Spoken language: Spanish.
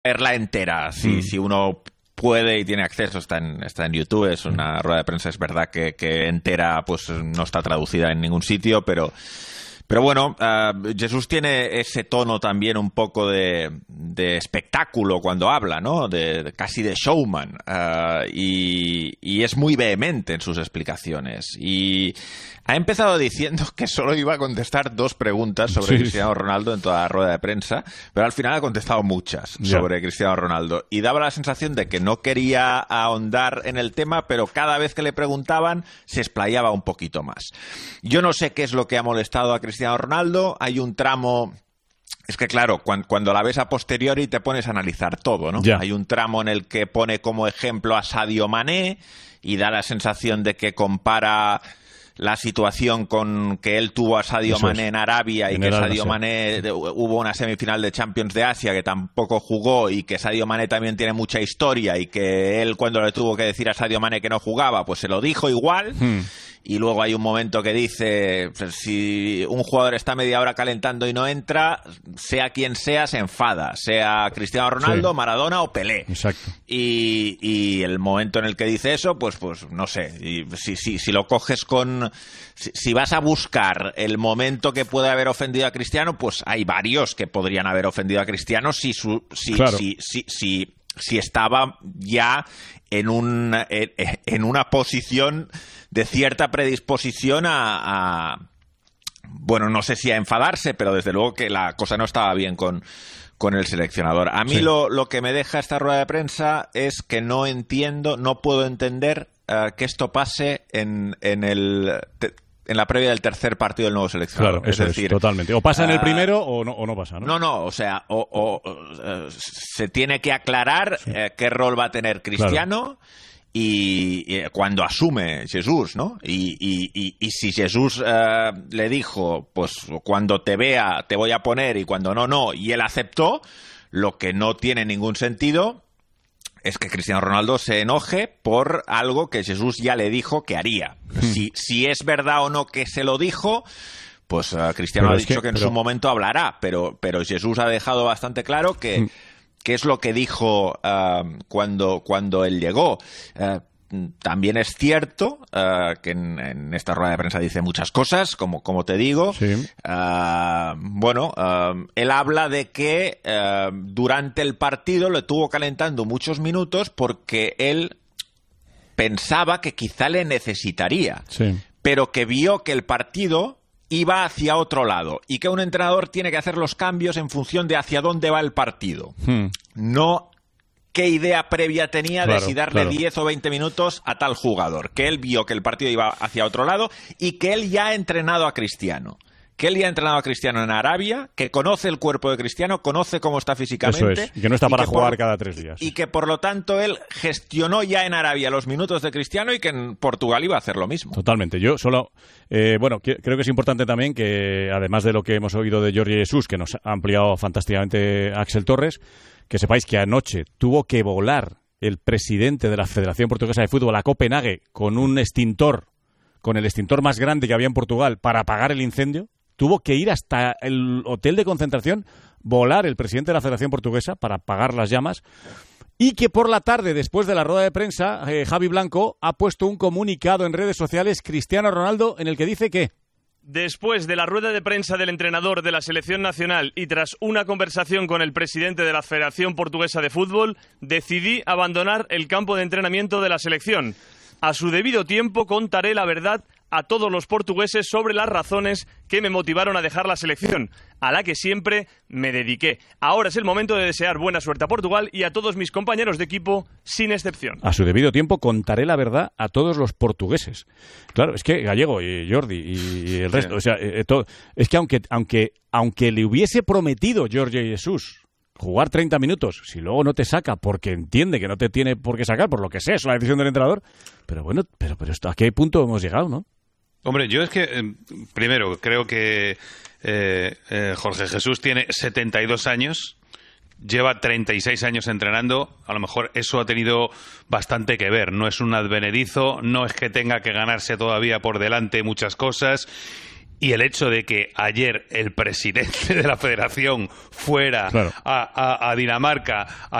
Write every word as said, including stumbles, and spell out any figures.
verla entera, si, mm. si uno puede y tiene acceso, está en, está en YouTube, es una rueda de prensa, es verdad que, que entera pues no está traducida en ningún sitio, pero... Pero bueno, uh, Jesús tiene ese tono también un poco de, de espectáculo cuando habla, ¿no? De, de casi de showman. Uh, y, y es muy vehemente en sus explicaciones. Y ha empezado diciendo que solo iba a contestar dos preguntas sobre sí. Cristiano Ronaldo en toda la rueda de prensa, pero al final ha contestado muchas yeah. sobre Cristiano Ronaldo. Y daba la sensación de que no quería ahondar en el tema, pero cada vez que le preguntaban se explayaba un poquito más. Yo no sé qué es lo que ha molestado a Cristiano Ronaldo. Hay un tramo, es que claro, cuando, cuando la ves a posteriori te pones a analizar todo, ¿no? Yeah. Hay un tramo en el que pone como ejemplo a Sadio Mané y da la sensación de que compara la situación con que él tuvo a Sadio Eso Mané es. en Arabia y en que Sadio Mané de, hubo una semifinal de Champions de Asia que tampoco jugó y que Sadio Mané también tiene mucha historia y que él cuando le tuvo que decir a Sadio Mané que no jugaba pues se lo dijo igual. Hmm. Y luego hay un momento que dice, pues, si un jugador está media hora calentando y no entra, sea quien sea, se enfada. Sea Cristiano Ronaldo, sí. Maradona o Pelé. Exacto. Y, y el momento en el que dice eso, pues, pues no sé. Y si, si, si lo coges con... Si, si vas a buscar el momento que puede haber ofendido a Cristiano, pues hay varios que podrían haber ofendido a Cristiano si... Su, si, claro. si, si, si, si estaba ya en, un, en, en una posición de cierta predisposición a, a, bueno, no sé si a enfadarse, pero desde luego que la cosa no estaba bien con, con el seleccionador. A mí sí. lo, lo que me deja esta rueda de prensa es que no entiendo, no puedo entender uh, que esto pase en, en el... Te, en la previa del tercer partido del nuevo seleccionador. Claro, eso es decir, es, totalmente. O pasa en el primero uh, o, no, o no pasa, ¿no? No, no, o sea, o, o, uh, se tiene que aclarar sí. uh, qué rol va a tener Cristiano claro. y, y cuando asume Jesús, ¿no? Y, y, y, y si Jesús uh, le dijo, pues cuando te vea te voy a poner y cuando no, no, y él aceptó, lo que no tiene ningún sentido es que Cristiano Ronaldo se enoje por algo que Jesús ya le dijo que haría. Si, si es verdad o no que se lo dijo, pues uh, Cristiano pero ha dicho que, que en pero... su momento hablará, pero, pero Jesús ha dejado bastante claro que, que es lo que dijo uh, cuando, cuando él llegó. Uh, También es cierto uh, que en, en esta rueda de prensa dice muchas cosas, como, como te digo. Sí. Uh, bueno, uh, él habla de que uh, durante el partido le estuvo calentando muchos minutos porque él pensaba que quizá le necesitaría, sí. pero que vio que el partido iba hacia otro lado y que un entrenador tiene que hacer los cambios en función de hacia dónde va el partido. Hmm. No qué idea previa tenía claro, de si darle claro. diez o veinte minutos a tal jugador, que él vio que el partido iba hacia otro lado y que él ya ha entrenado a Cristiano. Que él ya ha entrenado a Cristiano en Arabia, que conoce el cuerpo de Cristiano, conoce cómo está físicamente. Eso es, y que no está para jugar por, cada tres días. Y que por lo tanto él gestionó ya en Arabia los minutos de Cristiano y que en Portugal iba a hacer lo mismo. Totalmente. Yo solo, eh, bueno, que, creo que es importante también que, además de lo que hemos oído de Jorge Jesús, que nos ha ampliado fantásticamente Axel Torres, que sepáis que anoche tuvo que volar el presidente de la Federación Portuguesa de Fútbol a Copenhague con un extintor, con el extintor más grande que había en Portugal para apagar el incendio. Tuvo que ir hasta el hotel de concentración, volar el presidente de la Federación Portuguesa para apagar las llamas. Y que por la tarde, después de la rueda de prensa, eh, Javi Blanco ha puesto un comunicado en redes sociales, Cristiano Ronaldo, en el que dice que... Después de la rueda de prensa del entrenador de la selección nacional y tras una conversación con el presidente de la Federación Portuguesa de Fútbol, decidí abandonar el campo de entrenamiento de la selección. A su debido tiempo contaré la verdad a todos los portugueses sobre las razones que me motivaron a dejar la selección, a la que siempre me dediqué. Ahora es el momento de desear buena suerte a Portugal y a todos mis compañeros de equipo, sin excepción. A su debido tiempo contaré la verdad a todos los portugueses. Claro, es que Gallego y Jordi y el resto, o sea, eh, todo, es que aunque, aunque, aunque le hubiese prometido Jorge Jesús jugar treinta minutos, si luego no te saca porque entiende que no te tiene por qué sacar, por lo que sea, es la decisión del entrenador, pero bueno, pero, pero esto, ¿a qué punto hemos llegado, no? Hombre, yo es que, eh, primero, creo que eh, eh, Jorge Jesús tiene setenta y dos años, lleva treinta y seis años entrenando, a lo mejor eso ha tenido bastante que ver, no es un advenedizo, no es que tenga que ganarse todavía por delante muchas cosas, y el hecho de que ayer el presidente de la federación fuera claro. a, a, a Dinamarca a